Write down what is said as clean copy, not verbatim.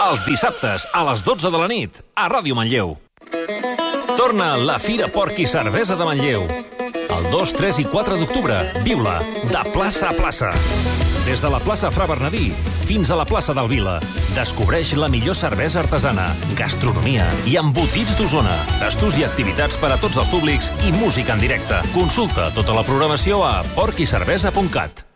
Els dissabtes, a les 12 de la nit, a Ràdio Manlleu. Torna la Fira Porc i Cervesa de Manlleu. El 2, 3 i 4 d'octubre, viu-la, de plaça a plaça. Des de la plaça Fra Bernadí fins a la plaça del Vila. Descobreix la millor cervesa artesana, gastronomia i embotits d'Osona. Tastos i activitats per a tots els públics i música en directe. Consulta tota la programació a porquicervesa.cat.